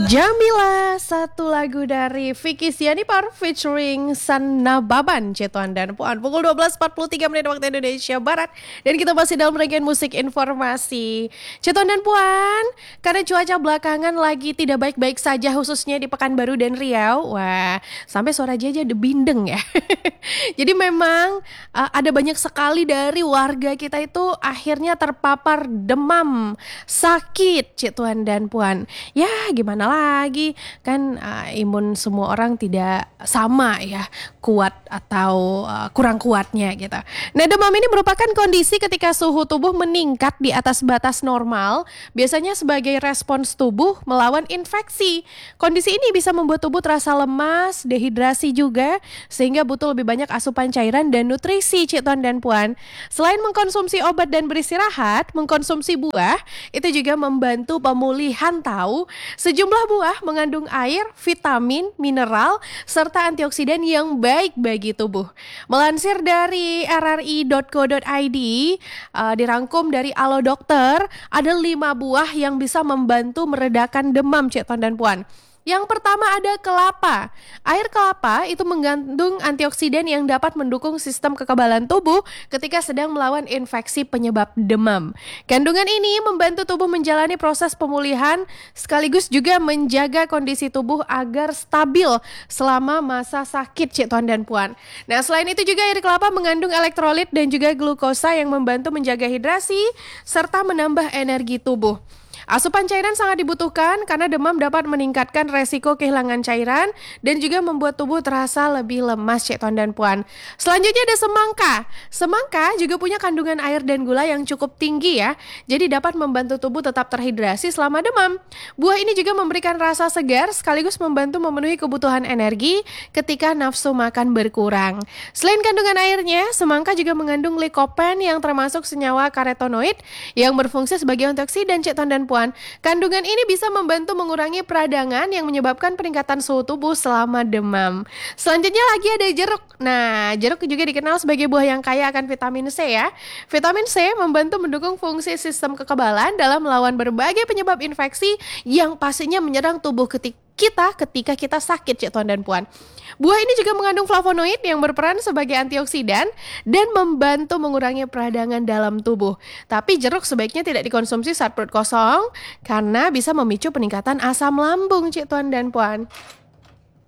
Jamila, satu lagu dari Vicky Sianipar featuring Sana Baban, Cetuan dan Puan. Pukul 12.43 menit waktu Indonesia Barat. Dan kita masih dalam rangkaian musik informasi. Cetuan dan Puan, karena cuaca belakangan lagi tidak baik-baik saja khususnya di Pekanbaru dan Riau. Wah, sampai suara aja bindeng ya. Jadi memang ada banyak sekali dari warga kita itu akhirnya terpapar demam, sakit, Cetuan dan Puan. Ya, gimana lagi kan imun semua orang tidak sama ya, kuat atau kurang kuatnya gitu. Nah, demam ini merupakan kondisi ketika suhu tubuh meningkat di atas batas normal, biasanya sebagai respons tubuh melawan infeksi. Kondisi ini bisa membuat tubuh terasa lemas, dehidrasi juga, sehingga butuh lebih banyak asupan cairan dan nutrisi, Cik Tuan dan Puan. Selain mengkonsumsi obat dan beristirahat, mengkonsumsi buah itu juga membantu pemulihan tahu. Sejumlah buah mengandung air, vitamin, mineral, serta antioksidan yang baik bagi tubuh. Melansir dari rri.co.id, dirangkum dari Alo Dokter, ada 5 buah yang bisa membantu meredakan demam, Cik Tuan dan Puan. Yang pertama ada kelapa. Air kelapa itu mengandung antioksidan yang dapat mendukung sistem kekebalan tubuh ketika sedang melawan infeksi penyebab demam. Kandungan ini membantu tubuh menjalani proses pemulihan sekaligus juga menjaga kondisi tubuh agar stabil selama masa sakit, Cik Tuan dan Puan. Nah, selain itu juga air kelapa mengandung elektrolit dan juga glukosa yang membantu menjaga hidrasi serta menambah energi tubuh. Asupan cairan sangat dibutuhkan karena demam dapat meningkatkan resiko kehilangan cairan dan juga membuat tubuh terasa lebih lemas, Cik Tuan dan Puan. Selanjutnya ada semangka. Semangka juga punya kandungan air dan gula yang cukup tinggi ya, jadi dapat membantu tubuh tetap terhidrasi selama demam. Buah ini juga memberikan rasa segar sekaligus membantu memenuhi kebutuhan energi ketika nafsu makan berkurang. Selain kandungan airnya, semangka juga mengandung likopen yang termasuk senyawa karotenoid yang berfungsi sebagai antioksidan, Cik Tuan dan Puan. Kandungan ini bisa membantu mengurangi peradangan yang menyebabkan peningkatan suhu tubuh selama demam. Selanjutnya lagi ada jeruk. Nah, jeruk juga dikenal sebagai buah yang kaya akan vitamin C ya. Vitamin C membantu mendukung fungsi sistem kekebalan dalam melawan berbagai penyebab infeksi yang pastinya menyerang tubuh ketika kita sakit, Cik Tuan dan Puan. Buah ini juga mengandung flavonoid yang berperan sebagai antioksidan dan membantu mengurangi peradangan dalam tubuh. Tapi jeruk sebaiknya tidak dikonsumsi saat perut kosong karena bisa memicu peningkatan asam lambung, Cik Tuan dan Puan.